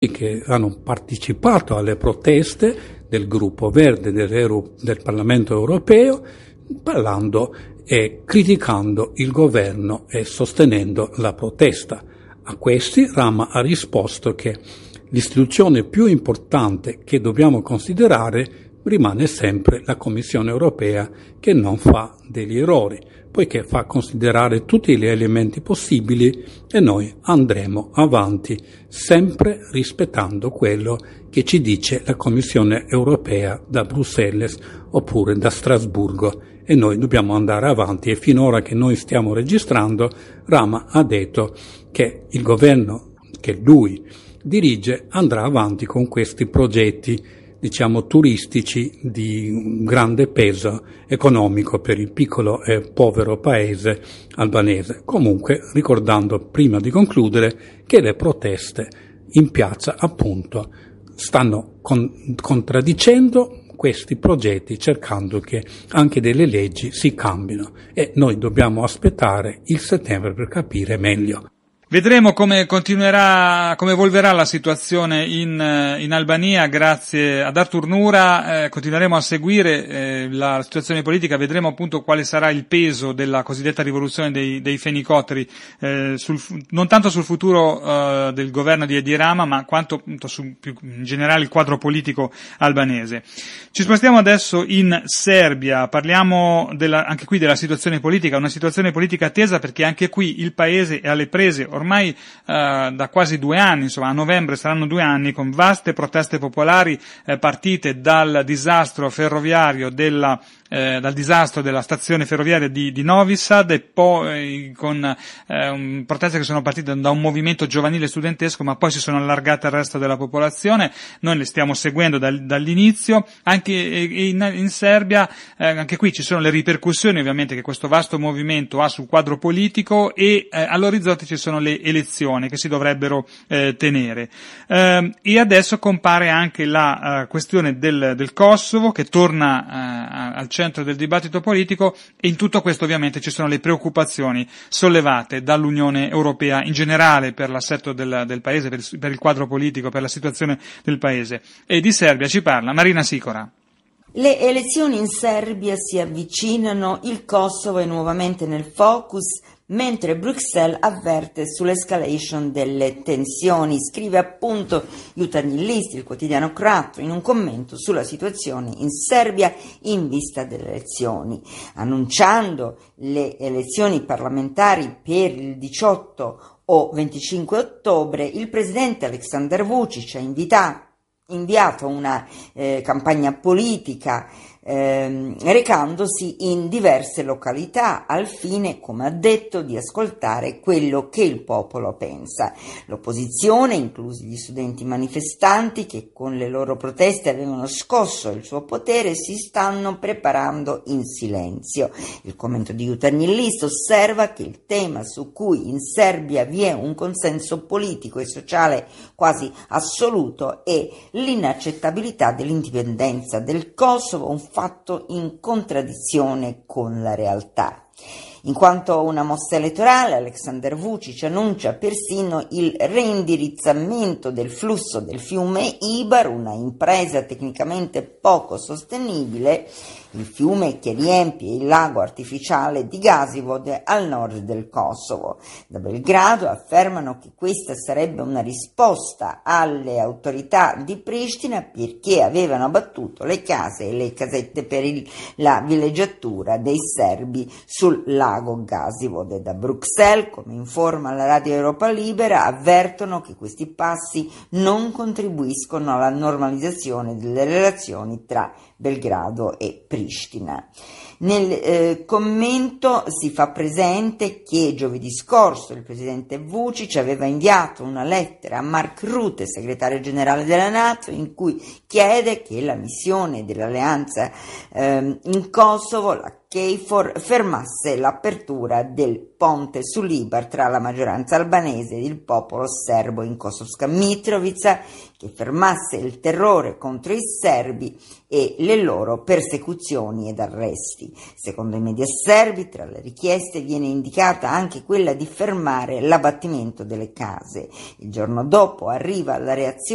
che hanno partecipato alle proteste del gruppo verde del Parlamento europeo, parlando e criticando il governo e sostenendo la protesta. A questi Rama ha risposto che l'istituzione più importante che dobbiamo considerare rimane sempre la Commissione europea, che non fa degli errori, poiché fa considerare tutti gli elementi possibili e noi andremo avanti sempre rispettando quello che ci dice la Commissione europea da Bruxelles oppure da Strasburgo, e noi dobbiamo andare avanti. E finora che noi stiamo registrando, Rama ha detto che il governo che lui dirige andrà avanti con questi progetti, diciamo, turistici di grande peso economico per il piccolo e povero paese albanese. Comunque, ricordando prima di concludere che le proteste in piazza appunto stanno contraddicendo questi progetti, cercando che anche delle leggi si cambino, e noi dobbiamo aspettare il settembre per capire meglio. Vedremo come evolverà la situazione in Albania. Grazie ad Artur Nura, continueremo a seguire la situazione politica, vedremo appunto quale sarà il peso della cosiddetta rivoluzione dei fenicotteri, non tanto sul futuro del governo di Edi Rama, ma quanto appunto più in generale il quadro politico albanese. Ci spostiamo adesso in Serbia, parliamo anche qui della situazione politica, una situazione politica tesa perché anche qui il paese è alle prese ormai da quasi 2 anni, insomma a novembre saranno 2 anni, con vaste proteste popolari partite dal disastro ferroviario dal disastro della stazione ferroviaria di Novi Sad, e poi con proteste che sono partite da un movimento giovanile studentesco, ma poi si sono allargate al resto della popolazione. Noi le stiamo seguendo dall'inizio. Anche in Serbia, anche qui ci sono le ripercussioni ovviamente che questo vasto movimento ha sul quadro politico, e all'orizzonte ci sono le elezioni che si dovrebbero tenere. E adesso compare anche la questione del Kosovo, che torna al centro del dibattito politico, e in tutto questo ovviamente ci sono le preoccupazioni sollevate dall'Unione Europea in generale per l'assetto del paese, per il quadro politico, per la situazione del paese. E di Serbia ci parla Marina Sicora. Le elezioni in Serbia si avvicinano, il Kosovo è nuovamente nel focus, mentre Bruxelles avverte sull'escalation delle tensioni, scrive appunto Jutarnji List, il quotidiano croato, in un commento sulla situazione in Serbia in vista delle elezioni. Annunciando le elezioni parlamentari per il 18 o 25 ottobre, il presidente Aleksandar Vučić ha inviato una campagna politica recandosi in diverse località al fine, come ha detto, di ascoltare quello che il popolo pensa. L'opposizione, inclusi gli studenti manifestanti che con le loro proteste avevano scosso il suo potere, si stanno preparando in silenzio. Il commento di Jutarnji List osserva che il tema su cui in Serbia vi è un consenso politico e sociale quasi assoluto è l'inaccettabilità dell'indipendenza del Kosovo, un fatto in contraddizione con la realtà. In quanto una mossa elettorale, Aleksandar Vučić annuncia persino il reindirizzamento del flusso del fiume Ibar, una impresa tecnicamente poco sostenibile, il fiume che riempie il lago artificiale di Gazivode al nord del Kosovo. Da Belgrado affermano che questa sarebbe una risposta alle autorità di Pristina perché avevano abbattuto le case e le casette per la villeggiatura dei serbi sul lago Gazivode. Da Bruxelles, come informa la Radio Europa Libera, avvertono che questi passi non contribuiscono alla normalizzazione delle relazioni tra Belgrado e Pristina. Nel commento si fa presente che giovedì scorso il presidente Vučić aveva inviato una lettera a Mark Rutte, segretario generale della NATO, in cui chiede che la missione dell'alleanza in Kosovo, la KFOR, fermasse l'apertura del ponte sull'Ibar tra la maggioranza albanese ed il popolo serbo in Kosovska Mitrovica, che fermasse il terrore contro i serbi e le loro persecuzioni ed arresti. Secondo i media serbi, tra le richieste viene indicata anche quella di fermare l'abbattimento delle case. Il giorno dopo arriva la reazione